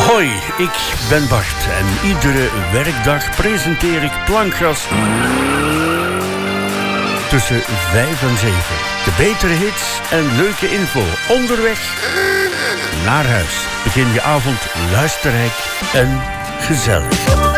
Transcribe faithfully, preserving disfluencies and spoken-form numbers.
Hoi, ik ben Bart en iedere werkdag presenteer ik Plankgas tussen vijf en zeven. De betere hits en leuke info onderweg naar huis. Begin je avond luisterrijk en gezellig.